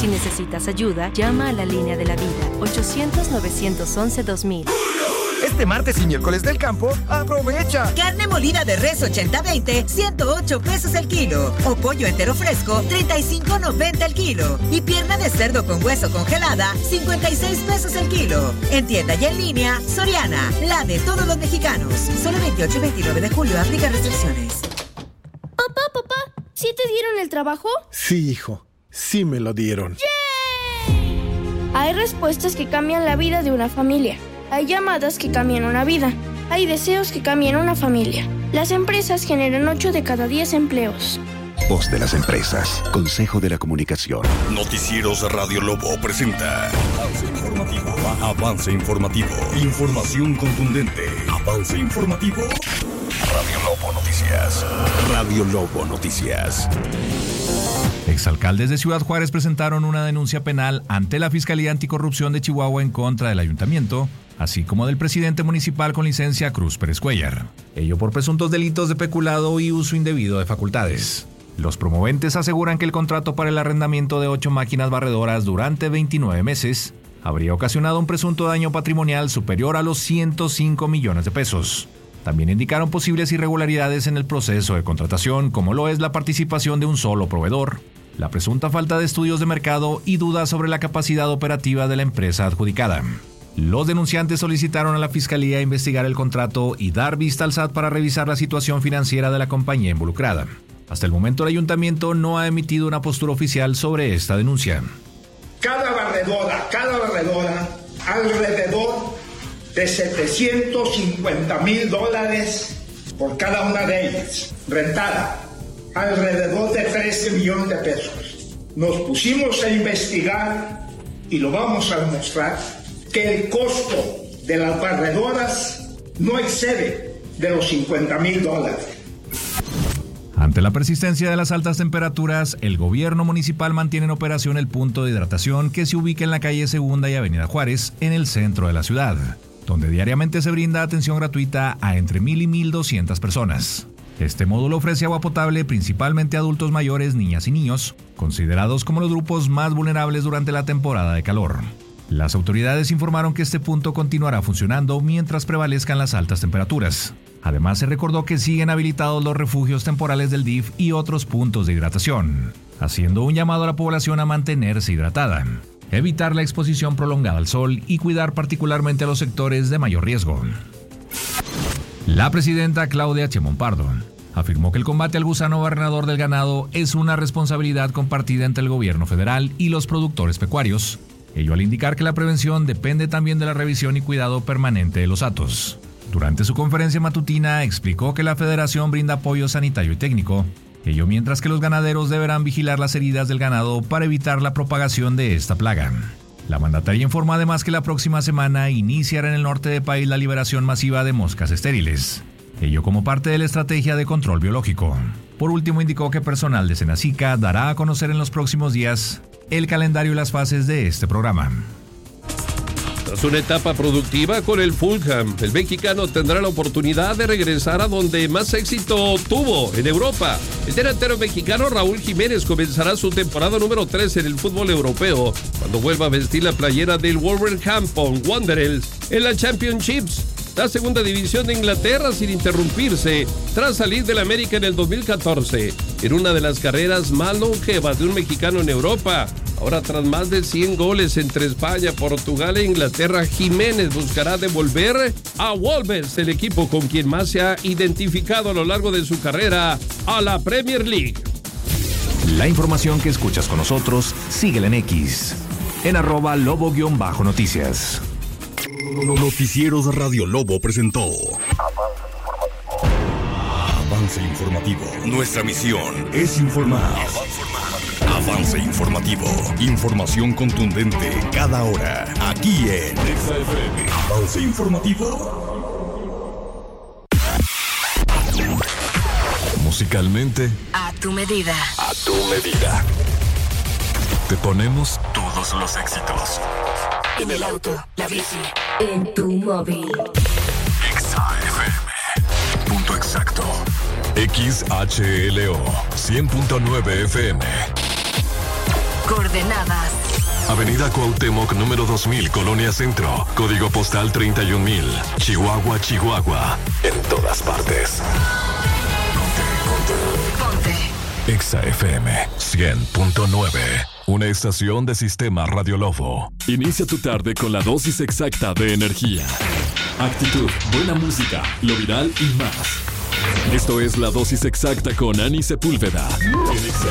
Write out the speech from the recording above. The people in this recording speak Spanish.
Si necesitas ayuda, llama a la línea de la vida, 800-911-2000. Este martes y miércoles del campo, aprovecha. Carne molida de res 80-20, 108 pesos el kilo. O pollo entero fresco, 35.90 el kilo. Y pierna de cerdo con hueso congelada, 56 pesos el kilo. En tienda y en línea, Soriana, la de todos los mexicanos. Solo 28 y 29 de julio, aplica restricciones. Papá, ¿sí te dieron el trabajo? Sí, hijo, sí me lo dieron. ¡Yay! Hay respuestas que cambian la vida de una familia. Hay llamadas que cambian una vida. Hay deseos que cambian una familia. Las empresas generan 8 de cada 10 empleos. Voz de las empresas. Consejo de la Comunicación. Noticieros Radio Lobo presenta Avance Informativo. Avance Informativo. Información contundente. Avance Informativo. Radio Lobo Noticias. Radio Lobo Noticias. Exalcaldes de Ciudad Juárez presentaron una denuncia penal ante la Fiscalía Anticorrupción de Chihuahua en contra del ayuntamiento, así como del presidente municipal con licencia Cruz Pérez Cuellar. Ello por presuntos delitos de peculado y uso indebido de facultades. Los promoventes aseguran que el contrato para el arrendamiento de 8 máquinas barredoras durante 29 meses habría ocasionado un presunto daño patrimonial superior a los 105 millones de pesos. También indicaron posibles irregularidades en el proceso de contratación, como lo es la participación de un solo proveedor, la presunta falta de estudios de mercado y dudas sobre la capacidad operativa de la empresa adjudicada. Los denunciantes solicitaron a la Fiscalía investigar el contrato y dar vista al SAT para revisar la situación financiera de la compañía involucrada. Hasta el momento el ayuntamiento no ha emitido una postura oficial sobre esta denuncia. Cada barredora, alrededor de $750,000 por cada una de ellas, rentada, alrededor de 13 millones de pesos. Nos pusimos a investigar y lo vamos a demostrar que el costo de las barredoras no excede de los $50,000. Ante la persistencia de las altas temperaturas, el gobierno municipal mantiene en operación el punto de hidratación que se ubica en la calle Segunda y Avenida Juárez, en el centro de la ciudad, donde diariamente se brinda atención gratuita a entre 1,000 y 1,200 personas. Este módulo ofrece agua potable principalmente a adultos mayores, niñas y niños, considerados como los grupos más vulnerables durante la temporada de calor. Las autoridades informaron que este punto continuará funcionando mientras prevalezcan las altas temperaturas. Además, se recordó que siguen habilitados los refugios temporales del DIF y otros puntos de hidratación, haciendo un llamado a la población a mantenerse hidratada, evitar la exposición prolongada al sol y cuidar particularmente a los sectores de mayor riesgo. La presidenta Claudia Sheinbaum Pardo afirmó que el combate al gusano barrenador del ganado es una responsabilidad compartida entre el gobierno federal y los productores pecuarios, ello al indicar que la prevención depende también de la revisión y cuidado permanente de los hatos. Durante su conferencia matutina explicó que la federación brinda apoyo sanitario y técnico, ello mientras que los ganaderos deberán vigilar las heridas del ganado para evitar la propagación de esta plaga. La mandataria informó además que la próxima semana iniciará en el norte del país la liberación masiva de moscas estériles, ello como parte de la estrategia de control biológico. Por último, indicó que personal de Senacica dará a conocer en los próximos días el calendario y las fases de este programa. Tras una etapa productiva con el Fulham, el mexicano tendrá la oportunidad de regresar a donde más éxito tuvo, en Europa. El delantero mexicano Raúl Jiménez comenzará su temporada número 3 en el fútbol europeo, cuando vuelva a vestir la playera del Wolverhampton Wanderers en la Championships, la segunda división de Inglaterra, sin interrumpirse, tras salir del América en el 2014, en una de las carreras más longevas de un mexicano en Europa. Ahora, tras más de 100 goles entre España, Portugal e Inglaterra, Jiménez buscará devolver a Wolves, el equipo con quien más se ha identificado a lo largo de su carrera, a la Premier League. La información que escuchas con nosotros, síguela en X, en @lobo_noticias. Noticieros Radio Lobo presentó Avance Informativo. Nuestra misión es informar. Avance Informativo. Información contundente cada hora. Aquí en XFM. Avance Informativo. Musicalmente. A tu medida. A tu medida. Te ponemos Todos los éxitos. En el auto, la bici, en tu móvil. XFM. Punto exacto. XHLO 100.9 FM. Córdoba. coordenadas. Avenida Cuauhtémoc, número 2000, Colonia Centro. Código postal 31000. Chihuahua, Chihuahua. En todas partes. Ponte. Exa FM 100.9. Una estación de Sistema Radio Lobo. Inicia tu tarde con la dosis exacta de energía, actitud, buena música, lo viral y más. Esto es La Dosis Exacta con Ani Sepúlveda en Exa